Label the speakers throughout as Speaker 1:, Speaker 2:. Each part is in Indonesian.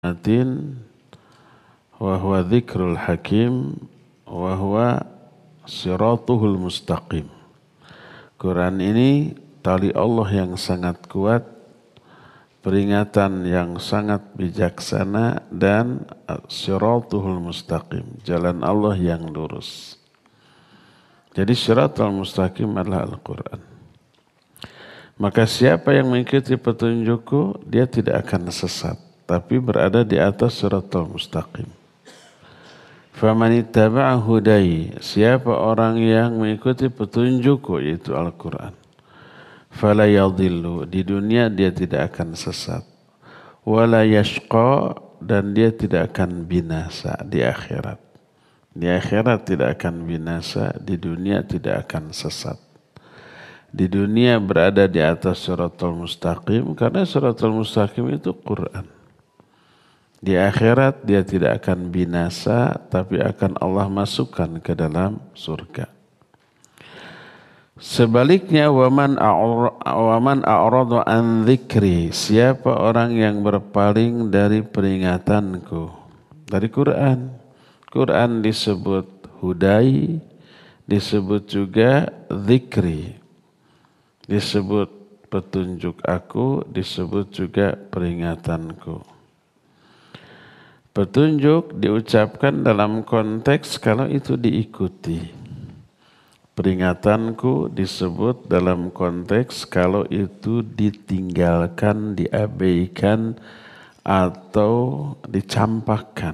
Speaker 1: Atin wa huwa dzikrul hakim wa huwa siratuhul mustaqim. Quran ini tali Allah yang sangat kuat, peringatan yang sangat bijaksana, dan siratuhul mustaqim, jalan Allah yang lurus. Jadi siratul mustaqim adalah Al-Quran. Maka siapa yang mengikuti petunjukku, dia tidak akan sesat, tapi berada di atas siratul mustaqim. Faman ittaba'a hudai, siapa orang yang mengikuti petunjukku, yaitu Al-Quran, fala yadhillu, di dunia dia tidak akan sesat, wala yashqa, dan dia tidak akan binasa di akhirat. Di akhirat tidak akan binasa, di dunia tidak akan sesat. Di dunia berada di atas siratul mustaqim, karena siratul mustaqim itu Quran. Di akhirat dia tidak akan binasa, tapi akan Allah masukkan ke dalam surga. Sebaliknya, waman a'rada an dzikri, siapa orang yang berpaling dari peringatanku, dari Quran. Quran disebut hudai, disebut juga dzikri, disebut petunjuk aku, disebut juga peringatanku. Petunjuk diucapkan dalam konteks kalau itu diikuti. Peringatanku disebut dalam konteks kalau itu ditinggalkan, diabaikan, atau dicampakkan.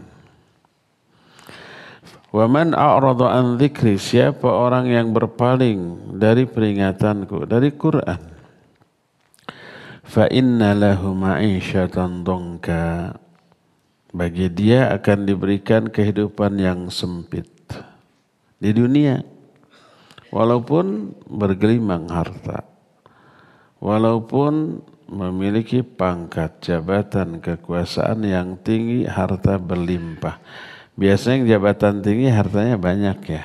Speaker 1: Waman a'rada an dzikri, siapa orang yang berpaling dari peringatanku, dari Quran, fa inna lahu ma'isyatan dhanka, bagi dia akan diberikan kehidupan yang sempit di dunia, walaupun bergelimang harta, walaupun memiliki pangkat, jabatan, kekuasaan yang tinggi, harta berlimpah. Biasanya yang jabatan tinggi hartanya banyak ya.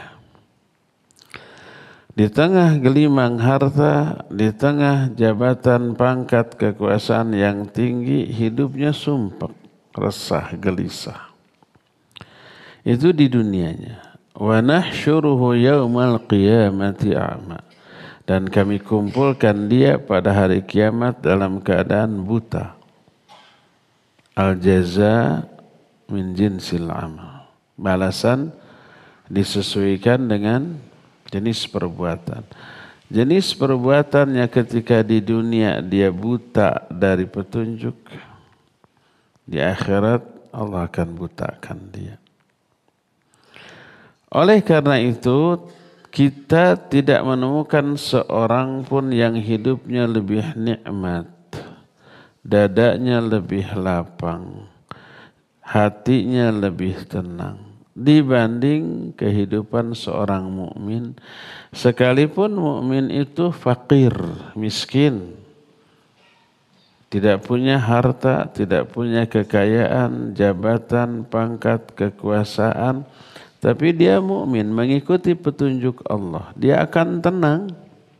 Speaker 1: Di tengah gelimang harta, di tengah jabatan, pangkat, kekuasaan yang tinggi, hidupnya sumpek, resah, gelisah. Itu di dunianya. Wa nahsyuruhu yaumal qiyamati a'ma, dan kami kumpulkan dia pada hari kiamat dalam keadaan buta. Al jaza min jinsil amal, balasan disesuaikan dengan jenis perbuatan. Jenis perbuatannya ketika di dunia dia buta dari petunjuk, di akhirat Allah akan butakan dia. Oleh karena itu, kita tidak menemukan seorang pun yang hidupnya lebih nikmat, dadanya lebih lapang, hatinya lebih tenang dibanding kehidupan seorang mukmin, sekalipun mukmin itu fakir, miskin, tidak punya harta, tidak punya kekayaan, jabatan, pangkat, kekuasaan, tapi dia mukmin mengikuti petunjuk Allah, dia akan tenang.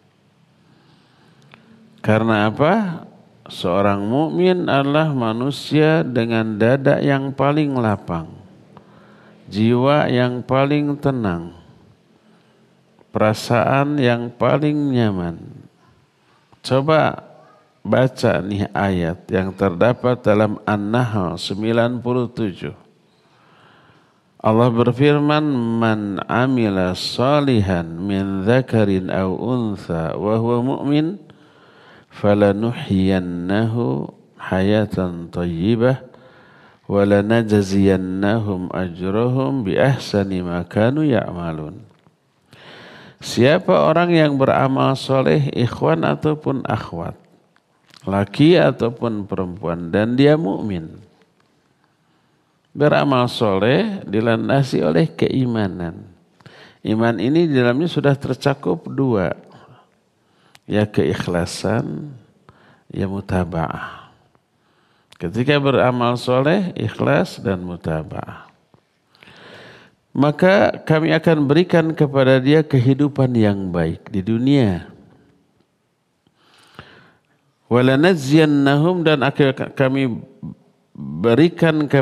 Speaker 1: Karena apa? Seorang mukmin adalah manusia dengan dada yang paling lapang, jiwa yang paling tenang, perasaan yang paling nyaman. Coba baca nih ayat yang terdapat dalam An-Nahl 97. Allah berfirman, "Man amila salihan min dzakarin aw untha wa huwa mu'min, falanuhyiyannahu hayatan thayyibah wa lanajziyannahum ajrahum bi ahsani ma kanu ya'malun." Siapa orang yang beramal soleh, ikhwan ataupun akhwat, laki ataupun perempuan, dan dia mukmin, beramal soleh dilandasi oleh keimanan. Iman ini di dalamnya sudah tercakup dua, ya keikhlasan, ya mutaba'ah. Ketika beramal soleh, ikhlas dan mutaba'ah, maka kami akan berikan kepada dia kehidupan yang baik di dunia. Walanajziyannahum, dan akan kami berikan